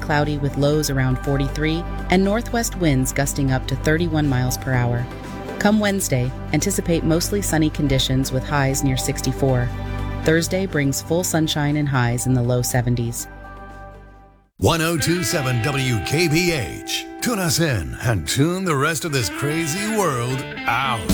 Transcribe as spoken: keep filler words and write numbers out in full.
cloudy with lows around forty-three, and northwest winds gusting up to thirty-one miles per hour. Come Wednesday, anticipate mostly sunny conditions with highs near sixty-four. Thursday brings full sunshine and highs in the low seventies. one oh two point seven W K B H. Tune us in and tune the rest of this crazy world out.